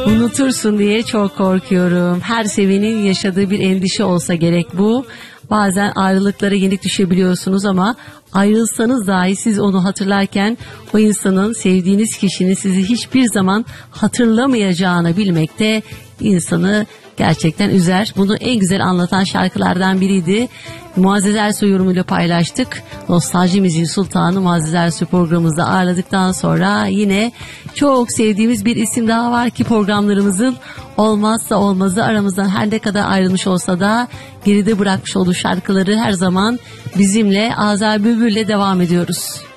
Unutursun diye çok korkuyorum. Her sevenin yaşadığı bir endişe olsa gerek bu. Bazen ayrılıklara yenik düşebiliyorsunuz ama ayrılsanız dahi siz onu hatırlarken o insanın, sevdiğiniz kişinin sizi hiçbir zaman hatırlamayacağını bilmek de insanı gerçekten üzer. Bunu en güzel anlatan şarkılardan biriydi. Muazzez Ersoy yorumuyla paylaştık. Nostalji Müziğin Sultanı Muazzez Ersoy programımızda ağırladıktan sonra yine çok sevdiğimiz bir isim daha var ki programlarımızın olmazsa olmazı, aramızdan her ne kadar ayrılmış olsa da geride bırakmış olduğu şarkıları her zaman bizimle, Azer Bülbül'le devam ediyoruz.